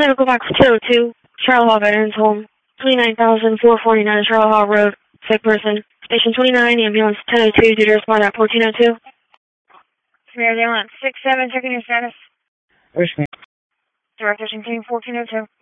medical box 202, Charlotte Hall Veterans Home, 29,449 Charlotte Hall Road, sick person. Station 29, ambulance 1002, due to respond at 1402. Ambulance 67, checking your status. Where's me? Director team 1402.